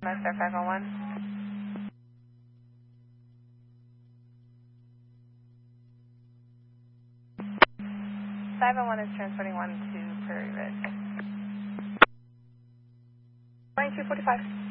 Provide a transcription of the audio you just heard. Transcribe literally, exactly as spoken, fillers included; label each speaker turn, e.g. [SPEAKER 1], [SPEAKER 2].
[SPEAKER 1] Master five oh one. five oh one is transporting one to Prairie Ridge. twenty-two forty-five.